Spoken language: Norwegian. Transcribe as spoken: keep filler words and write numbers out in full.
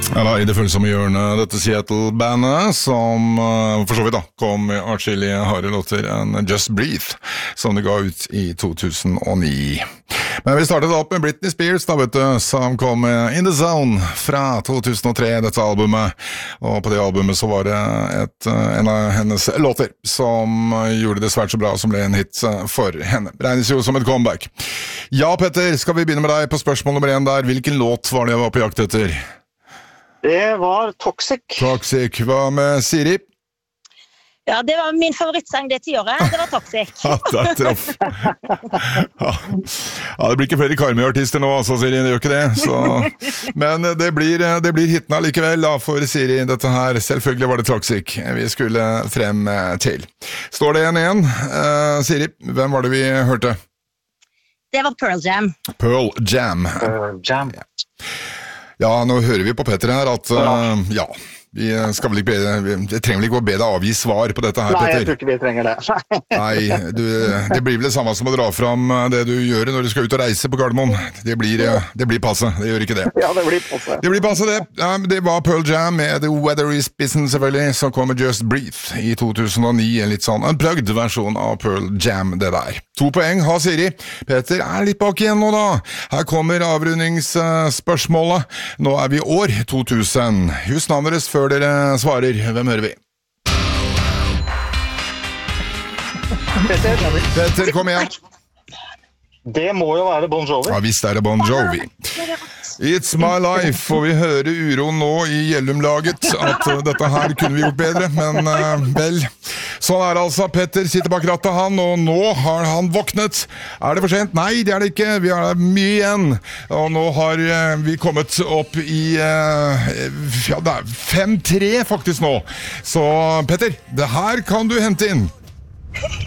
Ja da, I det følsomme hjørnet, dette Seattle-bandet, som uh, for så vidt da, kom med atskillige harde låter enn Just Breathe, som de ga ut i to tusen og ni. Men vi startet opp med Britney Spears, da vet du, som kom med In The Zone fra to tusen og tre, dette albumet. Og på det albumet så var det et, en av hennes låter som gjorde det svært så bra, som ble en hit for henne. Regnes jo som et comeback. Ja, Petter, skal vi begynne med deg på spørsmål nummer én der. Hvilken låt var det jeg var på jakt etter? Det var Toxic. Toxic. Hva med Siri? Ja, det var min favorittsang det tiåret. Det var Toxic. Ja, det traff. Ja. Ja, det blir ikke flere Karmøy-artister nå, altså, Siri. Det gjør ikke det. Så. Men det blir, det blir hitene likevel da, for Siri. Dette her, selvfølgelig var det Toxic vi skulle frem til. Står det en igjen? Uh, Siri, hvem var det vi hørte? Det var Pearl Jam. Pearl Jam. Pearl Jam. Ja. Ja, nå hører vi på Petter her at, uh, ja, vi skal vel ikke be, vi trenger vel ikke å be deg avgi svar på dette her, Nei, Petter. Nei, jeg tror ikke vi trenger det. Nei, du, det blir vel det samme som å dra fram det du gjør når du skal ut og reise på Gardermoen. Det blir, det blir passe, det gjør ikke det. Ja, det blir passe. Det blir passe det. Ja, det var Pearl Jam med The Weather Is Business, selvfølgelig, som kom med Just Breathe i to tusen og ni, en litt sånn unplugged versjon av Pearl Jam, det der. To poeng har Siri. Petter er litt bak igjen nå da. Her kommer avrundingsspørsmålet. Nå er vi i år to tusen. Husk navnet deres før dere svarer. Hvem hører vi? Petter. Petter, kom igjen. Det må jo være Bon Jovi. Ja, visst er det Bon Jovi. It's my life, og vi hører uro nå i Gjellum-laget at uh, dette her kunne vi gjort bedre, men uh, vel, sånn er det altså. Petter sitter bak rattet han, og nå har han våknet. Er det for sent? Nei, det er det ikke. Vi har mye igjen, og nå har uh, vi kommet opp i uh, ja, det er fem tre faktisk nå. Så Petter, det her kan du hente inn.